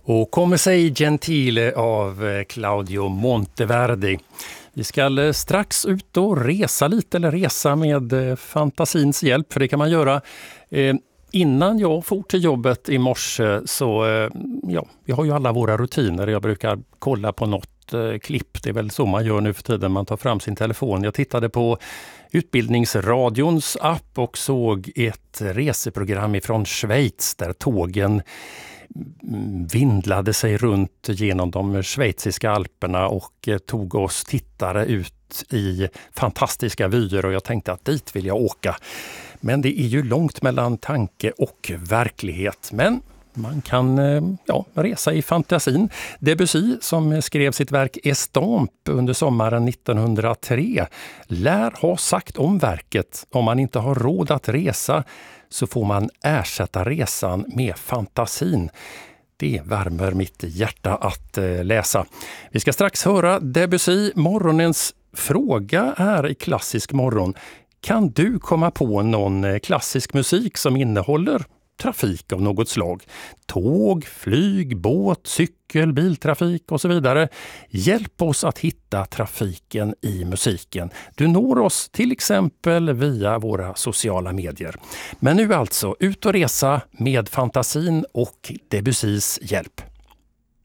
Och Come sei gentile av Claudio Monteverdi. Vi ska strax ut och resa lite, eller resa med fantasins hjälp, för det kan man göra. Innan jag for till jobbet i morse så, vi har ju alla våra rutiner. Jag brukar kolla på något klipp, det är väl så man gör nu för tiden, man tar fram sin telefon. Jag tittade på Utbildningsradions app och såg ett reseprogram ifrån Schweiz där tågen vindlade sig runt genom de schweiziska alperna och tog oss tittare ut i fantastiska vyer, och jag tänkte att dit vill jag åka. Men det är ju långt mellan tanke och verklighet. Men man kan resa i fantasin. Debussy, som skrev sitt verk Estampe under sommaren 1903, lär ha sagt om verket: om man inte har råd att resa så får man ersätta resan med fantasin. Det värmer mitt hjärta att läsa. Vi ska strax höra Debussy. Morgonens fråga är i Klassisk morgon: kan du komma på någon klassisk musik som innehåller trafik av något slag? Tåg, flyg, båt, cykel, biltrafik och så vidare. Hjälp oss att hitta trafiken i musiken. Du når oss till exempel via våra sociala medier. Men nu alltså ut och resa med fantasin och Debussys hjälp.